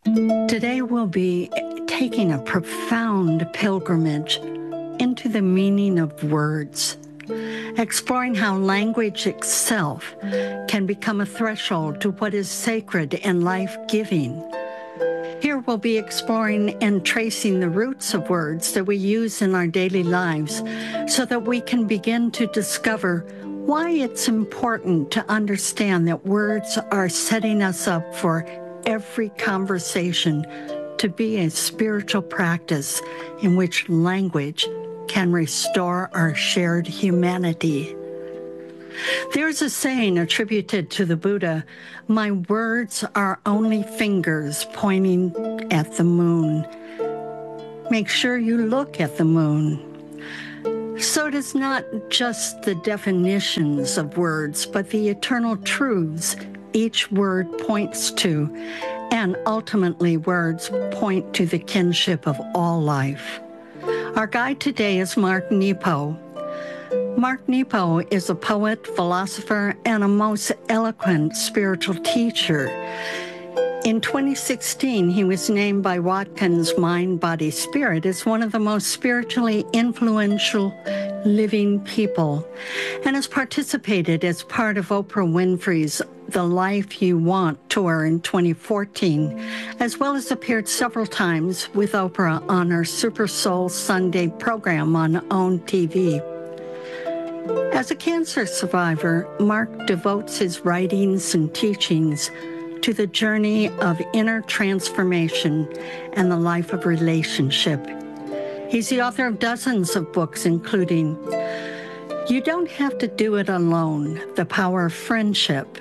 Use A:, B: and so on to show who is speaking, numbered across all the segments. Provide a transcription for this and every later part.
A: Today we'll be taking a profound pilgrimage into the meaning of words, exploring how language itself can become a threshold to what is sacred and life-giving. Here we'll be exploring and tracing the roots of words that we use in our daily lives so that we can begin to discover why it's important to understand that words are setting us up for every conversation to be a spiritual practice in which language can restore our shared humanity. There's a saying attributed to the Buddha, "My words are only fingers pointing at the moon." Make sure you look at the moon. So it is not just the definitions of words, but the eternal truths each word points to, and ultimately words point to the kinship of all life. Our guide today is Mark Nepo. Mark Nepo is a poet, philosopher, and a most eloquent spiritual teacher. In 2016, he was named by Watkins Mind, Body, Spirit as one of the most spiritually influential living people, and has participated as part of Oprah Winfrey's The Life You Want tour in 2014, as well as appeared several times with Oprah on her Super Soul Sunday program on OWN TV. As a cancer survivor, Mark devotes his writings and teachings to the journey of inner transformation and the life of relationship. He's the author of dozens of books, including You Don't Have to Do It Alone, The Power of Friendship,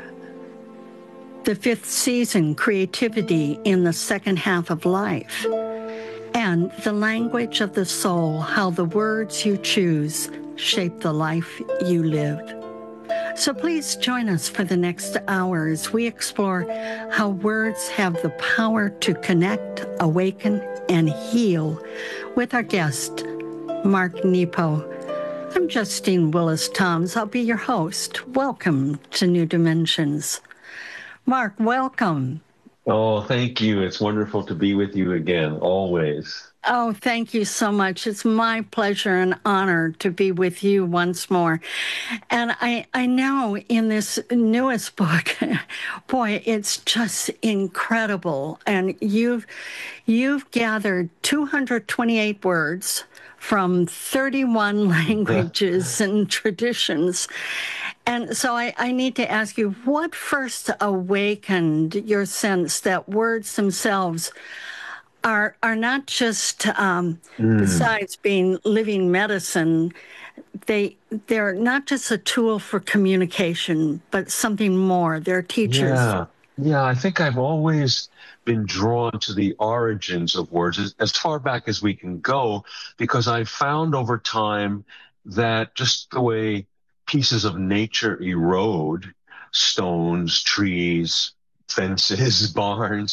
A: The Fifth Season, Creativity in the Second Half of Life, and The Language of the Soul, How the Words You Choose Shape the Life You Live. So please join us for the next hour as we explore how words have the power to connect, awaken, and heal with our guest, Mark Nepo. I'm Justine Willis-Toms. I'll be your host. Welcome to New Dimensions. Mark, welcome.
B: Oh, thank you. It's wonderful to be with you again, always.
A: Oh, thank you so much. It's my pleasure and honor to be with you once more. And I know in this newest book, boy, it's just incredible. And you've gathered 228 words from 31 languages and traditions. And so I need to ask you, what first awakened your sense that words themselves are not just, besides being living medicine, they're not just a tool for communication, but something more. They're teachers.
B: Yeah, I think I've always been drawn to the origins of words as far back as we can go, because I've found over time that just the way pieces of nature erode, stones, trees, fences, barns,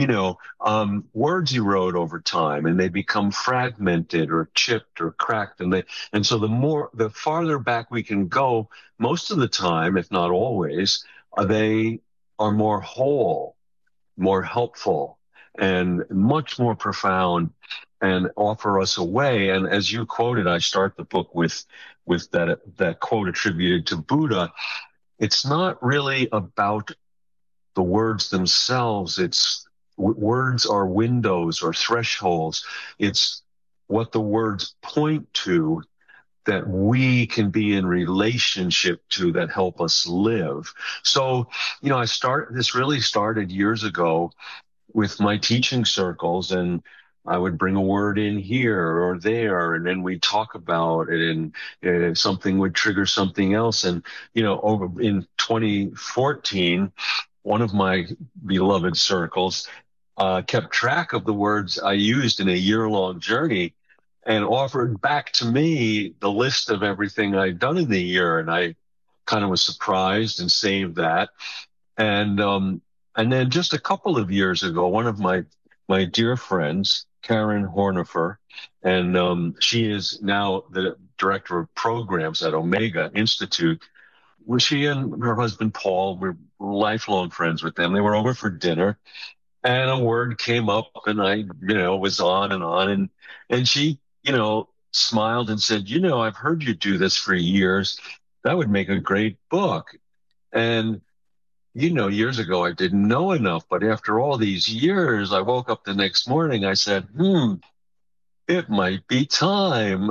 B: words erode over time and they become fragmented or chipped or cracked. And so the farther back we can go, most of the time, if not always, they are more whole, more helpful, and much more profound and offer us a way. And as you quoted, I start the book with that quote attributed to Buddha. It's not really about the words themselves. Words are windows or thresholds. It's what the words point to that we can be in relationship to that help us live. So, this really started years ago with my teaching circles, and I would bring a word in here or there, and then we'd talk about it, and something would trigger something else. And, over in 2014, one of my beloved circles kept track of the words I used in a year-long journey and offered back to me the list of everything I'd done in the year. And I kind of was surprised and saved that. And then just a couple of years ago, one of my dear friends, Karen Hornifer, and she is now the director of programs at Omega Institute. She and her husband, Paul, were lifelong friends with them. They were over for dinner. and a word came up, and I, was on and on. And she, smiled and said, I've heard you do this for years. That would make a great book. And, years ago, I didn't know enough. But after all these years, I woke up the next morning. I said, it might be time.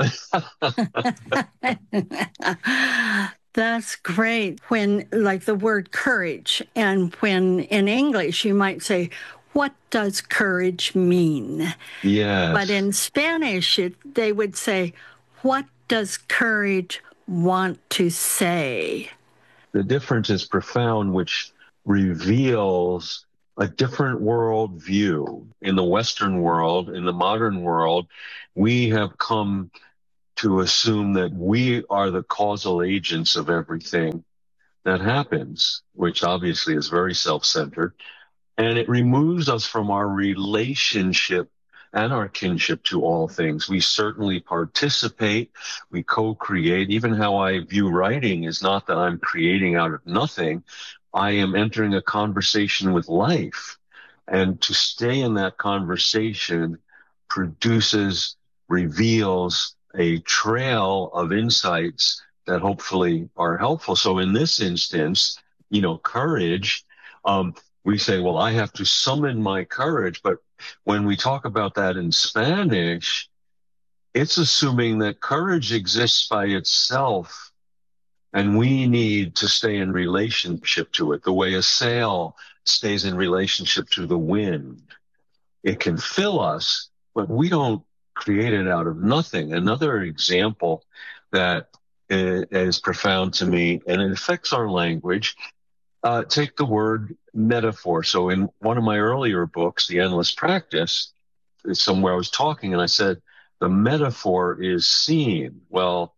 A: That's great. When, like the word courage, and when in English you might say, what does courage mean?
B: Yes.
A: But in Spanish, they would say, what does courage want to say?
B: The difference is profound, which reveals a different world view. In the Western world, in the modern world, we have come to assume that we are the causal agents of everything that happens, which obviously is very self-centered. And it removes us from our relationship and our kinship to all things. We certainly participate, we co-create. Even how I view writing is not that I'm creating out of nothing. I am entering a conversation with life. And to stay in that conversation produces, reveals a trail of insights that hopefully are helpful. So in this instance, courage, we say, well, I have to summon my courage. But when we talk about that in Spanish, it's assuming that courage exists by itself, and we need to stay in relationship to it, the way a sail stays in relationship to the wind. It can fill us, but we don't create it out of nothing. Another example that is profound to me, and it affects our language, take the word metaphor. So in one of my earlier books, The Endless Practice, somewhere I was talking and I said, the metaphor is seen. Well,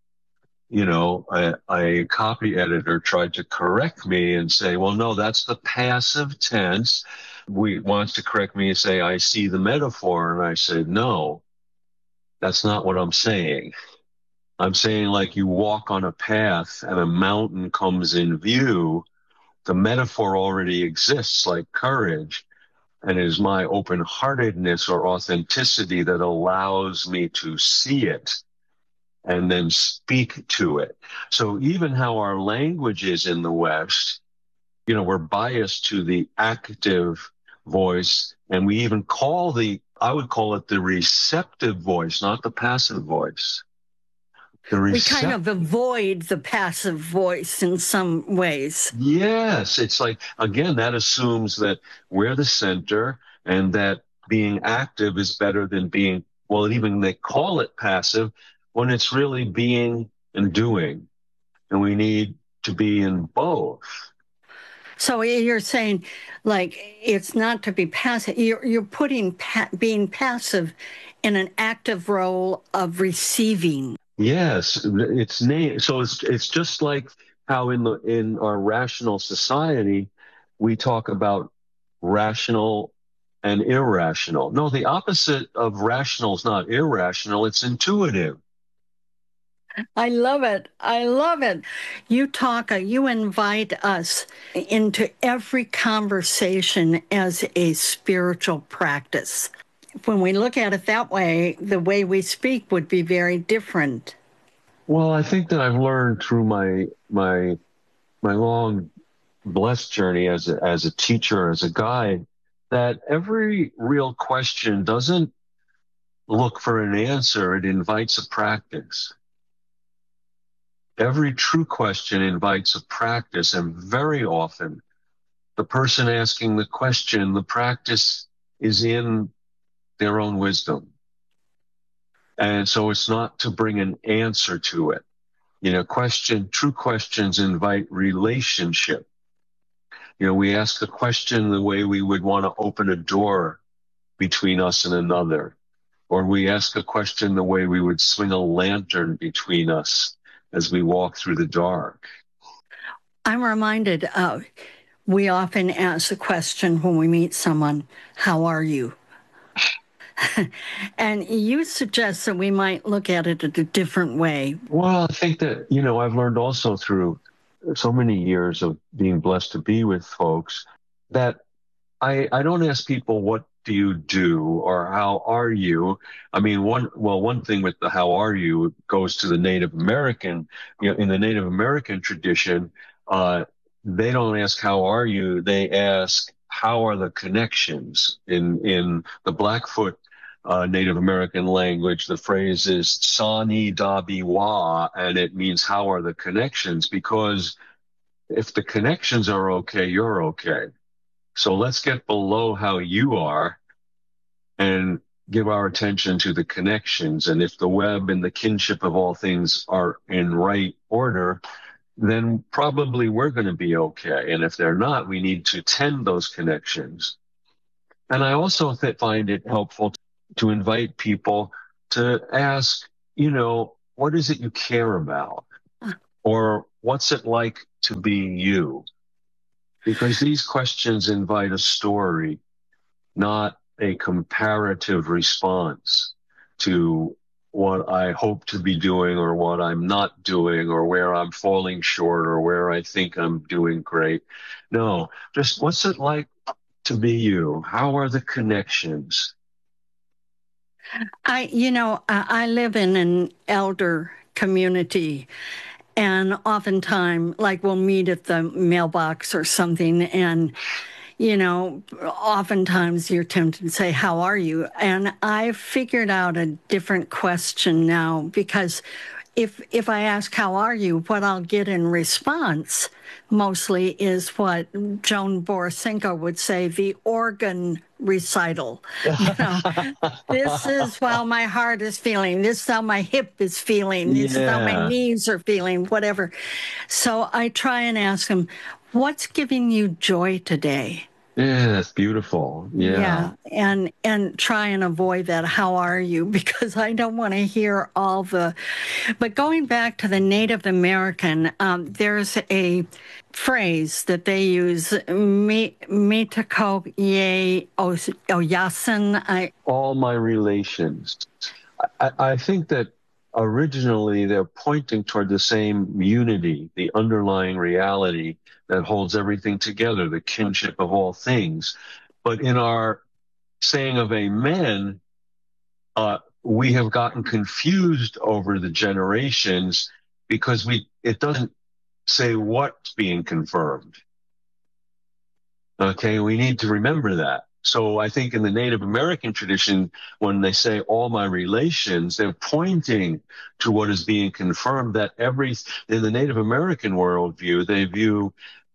B: a copy editor tried to correct me and say, well, no, that's the passive tense. Wants to correct me and say, I see the metaphor. And I said, no, that's not what I'm saying. I'm saying, like, you walk on a path and a mountain comes in view. The metaphor already exists, like courage, and it is my open-heartedness or authenticity that allows me to see it and then speak to it. So even how our language is in the West, we're biased to the active voice, and we even I would call it the receptive voice, not the passive voice.
A: We kind of avoid the passive voice in some ways.
B: Yes. It's like, again, that assumes that we're the center and that being active is better than being, well, even they call it passive when it's really being and doing. And we need to be in both.
A: So you're saying, like, it's not to be passive. You're putting being passive in an active role of receiving.
B: Yes, it's named. So it's just like how in our rational society we talk about rational and irrational. No, the opposite of rational is not irrational, it's intuitive.
A: I love it. I love it. You invite us into every conversation as a spiritual practice. When we look at it that way, the way we speak would be very different.
B: Well, I think that I've learned through my long blessed journey as a teacher, as a guide, that every real question doesn't look for an answer, it invites a practice. Every true question invites a practice, and very often the person asking the question, the practice is in their own wisdom. And so it's not to bring an answer to it. True questions invite relationship. We ask a question the way we would want to open a door between us and another. Or we ask a question the way we would swing a lantern between us as we walk through the dark.
A: I'm reminded we often ask the question when we meet someone, how are you? And you suggest that we might look at it in a different way.
B: Well, I think that, I've learned also through so many years of being blessed to be with folks that I don't ask people what do you do or how are you. I mean, one thing with the how are you goes to the Native American. In the Native American tradition, they don't ask how are you. They ask how are the connections. In the Blackfoot Native American language, the phrase is Sani Dabi Wa, and it means how are the connections? Because if the connections are okay, you're okay. So let's get below how you are and give our attention to the connections. And if the web and the kinship of all things are in right order, then probably we're going to be okay. And if they're not, we need to tend those connections. And I also find it helpful to invite people to ask, what is it you care about? Or what's it like to be you? Because these questions invite a story, not a comparative response to what I hope to be doing or what I'm not doing or where I'm falling short or where I think I'm doing great. No, just what's it like to be you? How are the connections?
A: I live in an elder community, and oftentimes, like we'll meet at the mailbox or something, and oftentimes you're tempted to say, "How are you?" And I've figured out a different question now, because if I ask how are you, what I'll get in response mostly is what Joan Borasenko would say, the organ recital. This is how my heart is feeling. This is how my hip is feeling. This is how my
B: Yeah.
A: knees are feeling, whatever. So I try and ask them, what's giving you joy today?
B: Yeah, that's beautiful. Yeah.
A: Yeah, and try and avoid that. How are you? Because I don't want to hear all the. But going back to the Native American, there's a phrase that they use, "Mitako ye oyasin."
B: All my relations. I think that originally they're pointing toward the same unity, the underlying reality that holds everything together, the kinship of all things. But in our saying of amen, we have gotten confused over the generations because it doesn't say what's being confirmed. Okay, we need to remember that. So I think in the Native American tradition, when they say all my relations, they're pointing to what is being confirmed, that in the Native American worldview, they view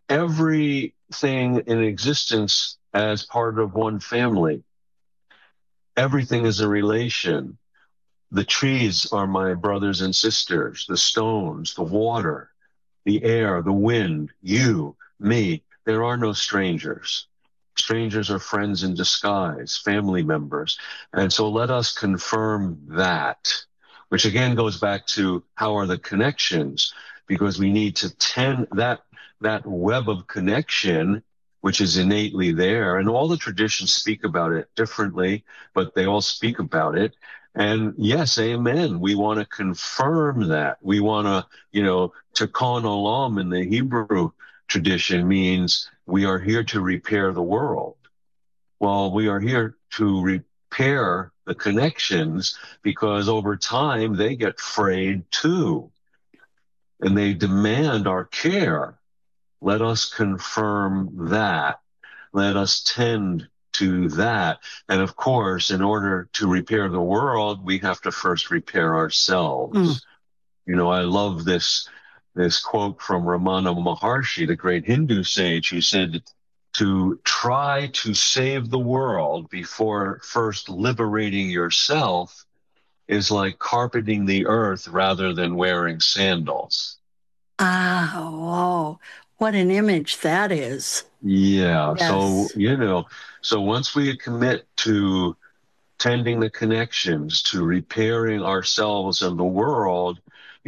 B: everything in existence as part of one family. Everything is a relation. The trees are my brothers and sisters, the stones, the water, the air, the wind, you, me. There are no strangers. Strangers are friends in disguise, family members. And so let us confirm that, which again goes back to how are the connections, because we need to tend that web of connection, which is innately there. And all the traditions speak about it differently, but they all speak about it. And yes, amen. We want to confirm that. We want to, tikkun olam in the Hebrew tradition means we are here to repair the world. Well, we are here to repair the connections because over time they get frayed too. And they demand our care. Let us confirm that. Let us tend to that. And of course, in order to repair the world, we have to first repair ourselves. I love this quote from Ramana Maharshi, the great Hindu sage, who said, to try to save the world before first liberating yourself is like carpeting the earth rather than wearing sandals.
A: Ah, oh, what an image that is.
B: Yeah.
A: Yes.
B: So once we commit to tending the connections, to repairing ourselves and the world,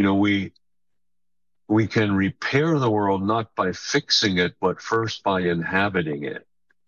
B: we can repair the world not by fixing it, but first by inhabiting it.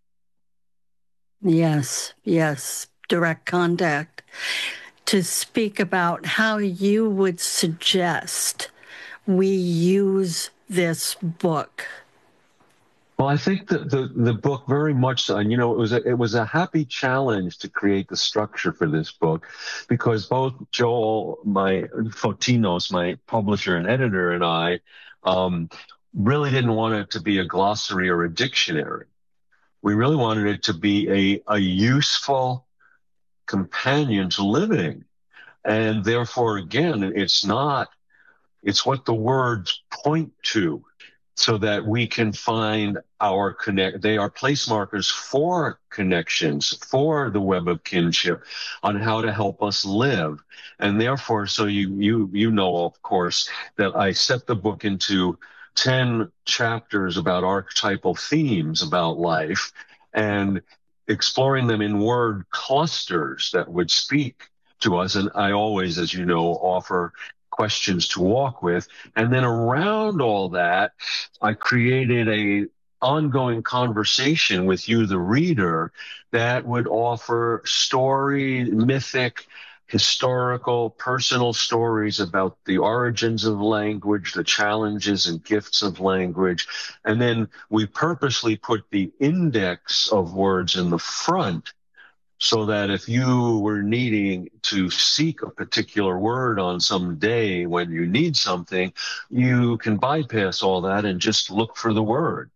A: Yes, yes, direct contact. To speak about how you would suggest we use this book.
B: Well, I think that the book very much so, and it was a happy challenge to create the structure for this book, because both Joel, my Fotinos, my publisher and editor, and I really didn't want it to be a glossary or a dictionary. We really wanted it to be a useful companion to living, and therefore, again, it's what the words point to, so that we can find they are place markers for connections, for the web of kinship, on how to help us live. And therefore, so you know, of course, that I set the book into 10 chapters about archetypal themes about life, and exploring them in word clusters that would speak to us. And I always, as you know, offer questions to walk with. And then around all that, I created a ongoing conversation with you, the reader, that would offer story, mythic, historical, personal stories about the origins of language, the challenges and gifts of language. And then we purposely put the index of words in the front, so that if you were needing to seek a particular word on some day when you need something, you can bypass all that and just look for the word.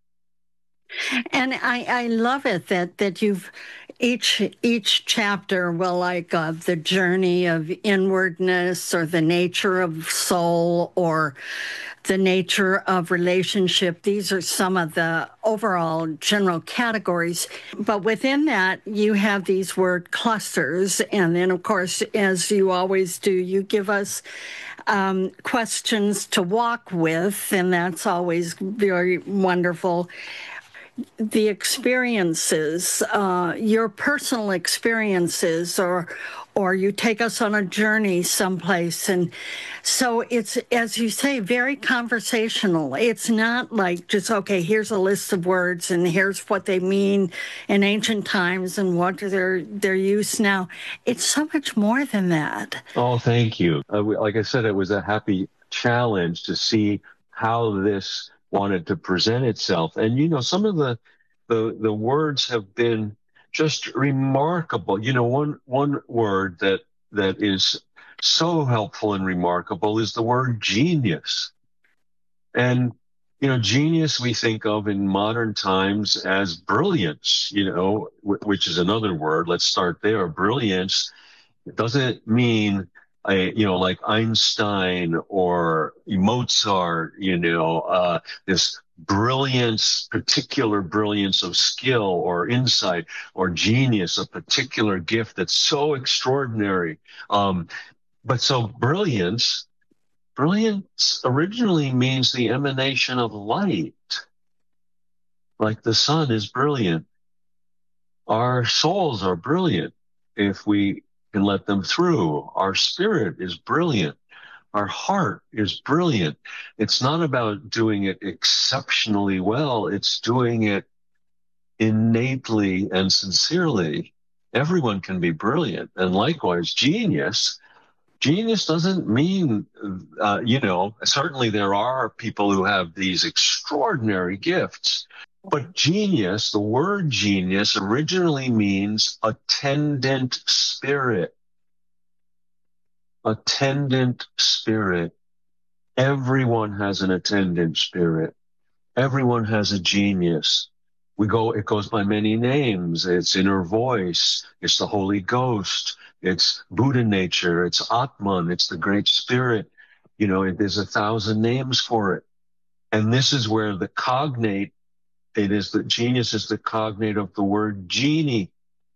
A: And I love it that you've each chapter, well, like the journey of inwardness, or the nature of soul, or the nature of relationship. These are some of the overall general categories. But within that, you have these word clusters. And then, of course, as you always do, you give us questions to walk with, and that's always very wonderful. The experiences, your personal experiences, or you take us on a journey someplace. And so it's, as you say, very conversational. It's not like just, okay, here's a list of words and here's what they mean in ancient times and what their use now. It's so much more than that.
B: Oh, thank you. Like I said, it was a happy challenge to see how this wanted to present itself. And, some of the words have been just remarkable. One word that is so helpful and remarkable is the word genius. And, genius we think of in modern times as brilliance, which is another word. Let's start there. Brilliance doesn't mean like Einstein or Mozart, this brilliance, particular brilliance of skill or insight or genius, a particular gift that's so extraordinary. But so brilliance originally means the emanation of light, like the sun is brilliant. Our souls are brilliant if we can let them through. Our spirit is brilliant. Our heart is brilliant. It's not about doing it exceptionally well. It's doing it innately and sincerely. Everyone can be brilliant. And likewise, genius. Genius doesn't mean, certainly there are people who have these extraordinary gifts. But genius, the word genius, originally means attendant spirit. Attendant spirit. Everyone has an attendant spirit. Everyone has a genius. It goes by many names. It's inner voice. It's the Holy Ghost. It's Buddha nature. It's Atman. It's the Great Spirit. There's 1,000 names for it. And this is where the cognate, genius is the cognate of the word genie.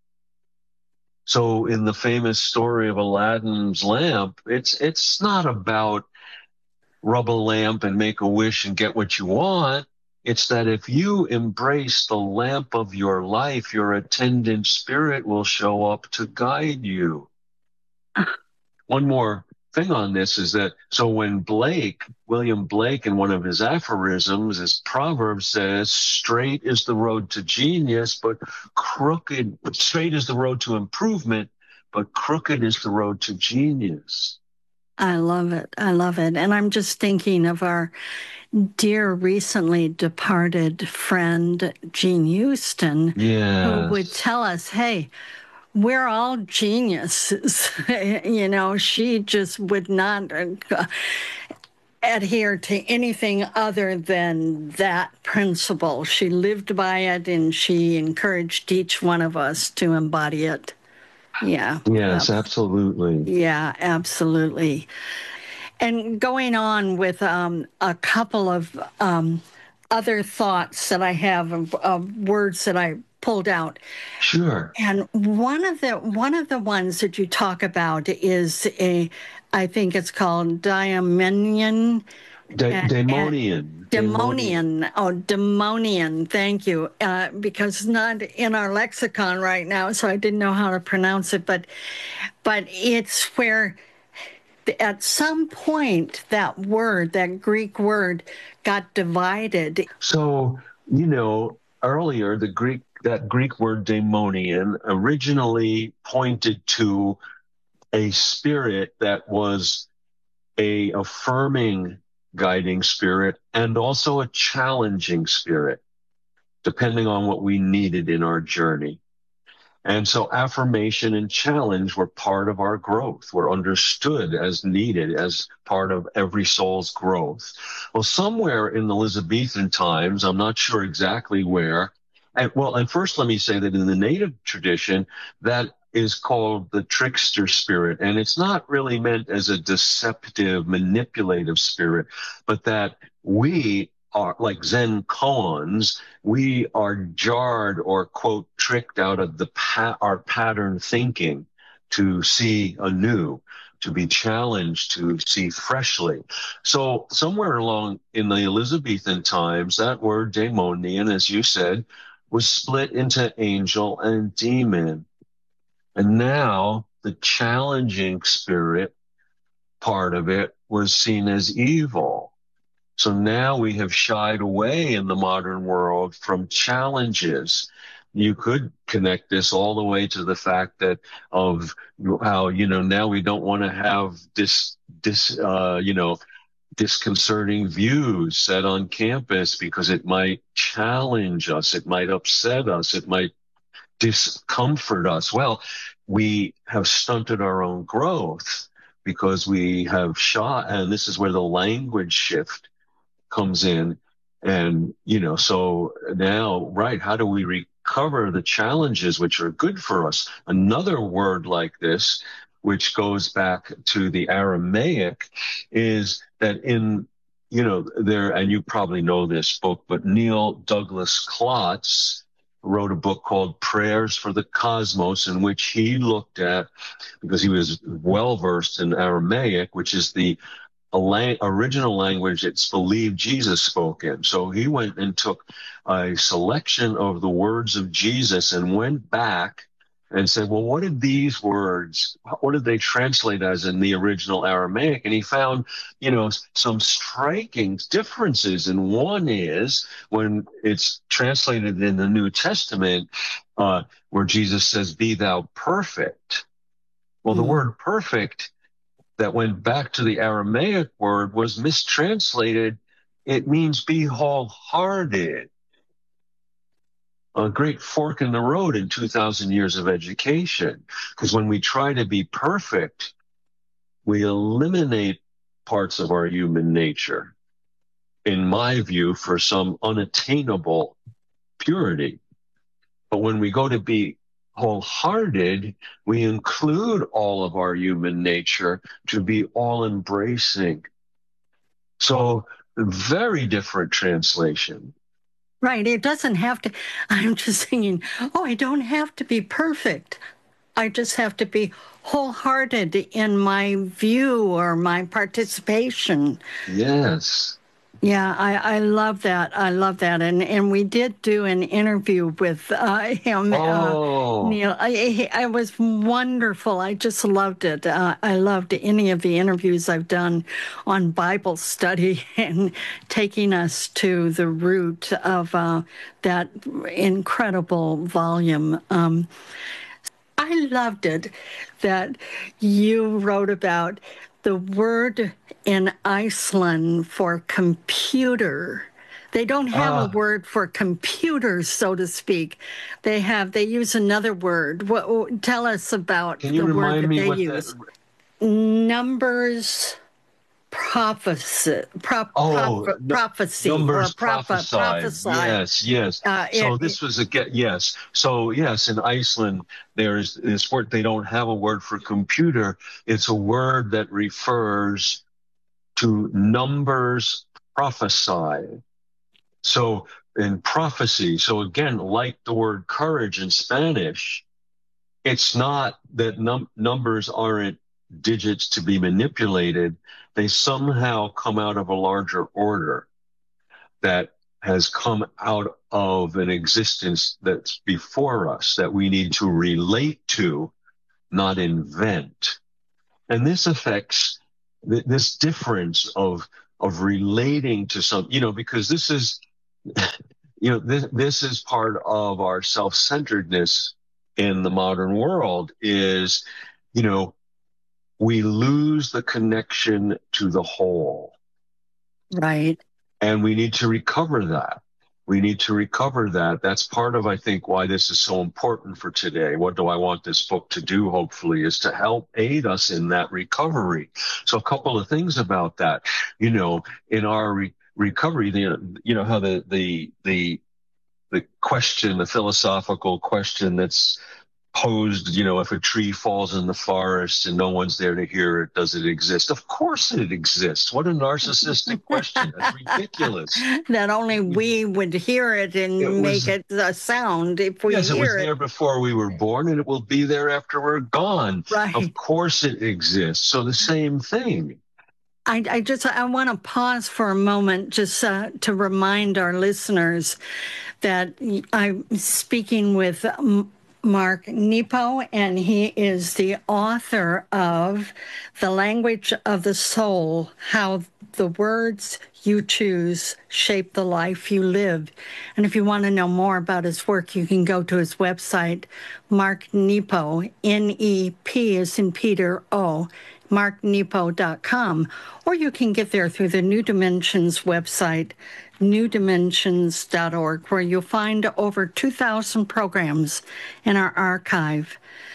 B: So in the famous story of Aladdin's lamp, it's not about rub a lamp and make a wish and get what you want. It's that if you embrace the lamp of your life, your attendant spirit will show up to guide you. One more thing on this is that, so when William Blake, in one of his aphorisms, his proverb says, straight is the road to genius, but straight is the road to improvement, but crooked is the road to genius.
A: I love it. I love it. And I'm just thinking of our dear recently departed friend, Jean Houston, who would
B: Yes.
A: tell us, hey, we're all geniuses. She just would not adhere to anything other than that principle. She lived by it and she encouraged each one of us to embody it. Yeah.
B: Yes, absolutely.
A: Yeah, absolutely. And going on with a couple of other thoughts that I have of words that I pulled out.
B: Sure.
A: And one of the ones that you talk about is I think it's called Diamenian.
B: Daemonian.
A: Demonian. Oh, demonian. Thank you. Because it's not in our lexicon right now, so I didn't know how to pronounce it. But it's where at some point that word, that Greek word, got divided.
B: So, earlier that Greek word daemonian originally pointed to a spirit that was a affirming guiding spirit and also a challenging spirit, depending on what we needed in our journey. And so affirmation and challenge were part of our growth, were understood as needed as part of every soul's growth. Well, somewhere in the Elizabethan times, I'm not sure exactly where. And first let me say that in the native tradition, that is called the trickster spirit. And it's not really meant as a deceptive, manipulative spirit, but that we are like Zen koans, we are jarred or quote tricked out of our pattern thinking to see anew, to be challenged, to see freshly. So somewhere along in the Elizabethan times, that word daemonian, as you said, was split into angel and demon. And now the challenging spirit part of it was seen as evil. So now we have shied away in the modern world from challenges. You could connect this all the way to the fact that of how, now we don't want to have disconcerting views set on campus because it might challenge us. It might upset us. It might discomfort us. Well, we have stunted our own growth because we have shot, and this is where the language shift comes in. And, so now, right, how do we recover the challenges which are good for us? Another word like this, which goes back to the Aramaic, is that there, and you probably know this book, but Neil Douglas Klotz wrote a book called Prayers for the Cosmos, in which he looked at, because he was well versed in Aramaic, which is the original language it's believed Jesus spoke in. So he went and took a selection of the words of Jesus and went back and said, well, what did these words, what did they translate as in the original Aramaic? And he found, some striking differences. And one is when it's translated in the New Testament, where Jesus says, be thou perfect. Well, the word perfect that went back to the Aramaic word was mistranslated. It means be wholehearted. A great fork in the road in 2,000 years of education. Because when we try to be perfect, we eliminate parts of our human nature, in my view, for some unattainable purity. But when we go to be wholehearted, we include all of our human nature to be all embracing. So very different translation.
A: Right. It doesn't have to, I'm just thinking, I don't have to be perfect. I just have to be wholehearted in my view or my participation.
B: Yes.
A: Yeah, I love that. I love that. And we did do an interview with him, Neil. It was wonderful. I just loved it. I loved any of the interviews I've done on Bible study and taking us to the root of that incredible volume. I loved it that you wrote about the word in Iceland for computer. They don't have a word for computers, so to speak. They use another word. Tell us about
B: Can you
A: the word
B: remind
A: that
B: me
A: they
B: what that?
A: use. Numbers prophecy,
B: No,
A: prophecy or
B: numbers prophesied.
A: prophesy.
B: Yes, yes. So
A: It,
B: this was a get. Yes. So yes, in Iceland, there's this word. They don't have a word for computer. It's a word that refers to numbers prophesy. So in prophecy. So again, like the word courage in Spanish, it's not that numbers aren't digits to be manipulated. They somehow come out of a larger order that has come out of an existence that's before us that we need to relate to, not invent. And this affects this difference of relating to some, because this is, this is part of our self-centeredness in the modern world is, you know, we lose the connection to the whole.
A: right.
B: And we need to recover that. We need to recover that. That's part of, I think, why this is so important for today. What do I want this book to do, hopefully, is to help aid us in that recovery. So a couple of things about that, in our recovery, how the question, the philosophical question that's posed, if a tree falls in the forest and no one's there to hear it, does it exist? Of course it exists. What a narcissistic question. That's ridiculous.
A: That only we would hear it
B: It
A: and make
B: was,
A: it a sound if we
B: yes, it was
A: hear it.
B: there before we were born and it will be there after we're gone. Of
A: Right.
B: course it exists. So the same thing.
A: I want to pause for a moment just to remind our listeners that I'm speaking with Mark Nepo, and he is the author of The Language of the Soul, How the Words You Choose Shape the Life You Live. And if you want to know more about his work, you can go to his website, Mark Nepo, N-E-P as in Peter, O, marknepo.com, or you can get there through the New Dimensions website, newdimensions.org, where you'll find over 2,000 programs in our archive.